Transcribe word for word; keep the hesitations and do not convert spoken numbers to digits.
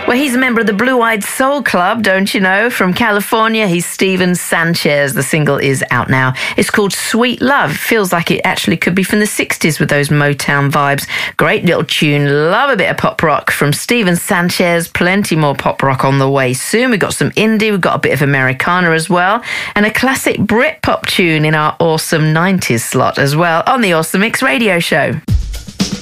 Well, he's a member of the Blue Eyed Soul Club, don't you know? From California, he's Steven Sanchez. The single is out now. It's called Sweet Love. Feels like it actually could be from the sixties with those Motown vibes. Great little tune. Love a bit of pop rock from Steven Sanchez. Plenty more pop rock on the way soon. We've got some indie. We've got a bit of Americana as well. And a classic Brit pop tune in our awesome nineties slot as well on the Awesome Mix Radio Show.